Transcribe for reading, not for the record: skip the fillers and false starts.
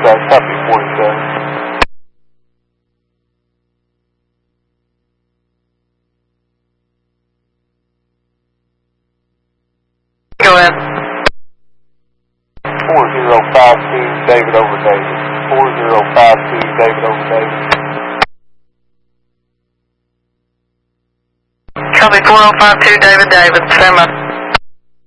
copy 47. Go ahead. 4052 David over David. 4052 David over David. Copy 4052 David, stand by.